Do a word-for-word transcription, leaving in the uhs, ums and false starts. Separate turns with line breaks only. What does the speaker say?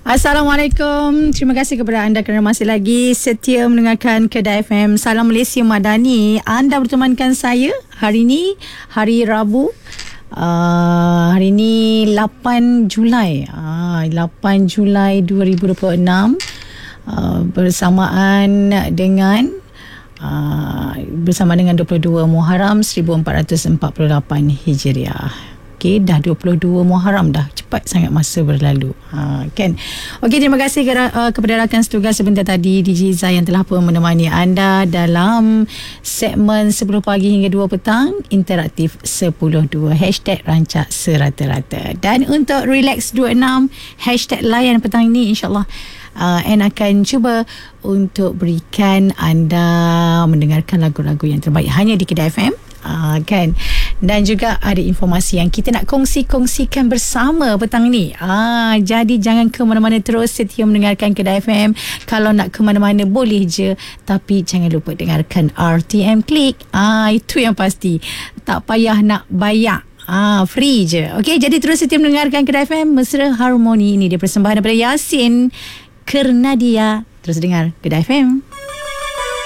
Assalamualaikum. Terima kasih kepada anda kerana masih lagi setia mendengarkan Kedah F M. Salam Malaysia Madani. Anda bertemankan saya hari ini, hari Rabu. Uh, hari ini lapan Julai. Uh, lapan Julai dua ribu dua puluh enam. Uh, bersamaan dengan uh, bersama dengan dua puluh dua Muharram seribu empat ratus empat puluh lapan Hijriah. Okey, dah dua puluh dua Muharram dah. Cepat sangat masa berlalu. Ha, kan? Okey, terima kasih ke, uh, kepada rakan setugas sebentar tadi D J Zai yang telah pun menemani anda dalam segmen sepuluh pagi hingga dua petang interaktif sepuluh dua hashtag rancak serata-rata. Dan untuk relax dua puluh enam hashtag layan petang ini, insyaAllah Uh, Anne akan cuba untuk berikan anda mendengarkan lagu-lagu yang terbaik hanya di Kedah F M. Uh, kan? Dan juga ada informasi yang kita nak kongsi-kongsikan bersama petang ni. Ah, jadi jangan ke mana-mana, terus setia mendengarkan Kedah F M. Kalau nak ke mana-mana boleh je, tapi jangan lupa dengarkan R T M Klik. Ah, itu yang pasti. Tak payah nak bayar. Ah, free je. Okey, jadi terus setia mendengarkan Kedah F M. Mesra Harmoni ini dia persembahan daripada Yasin Kernadia. Terus dengar Kedah F M.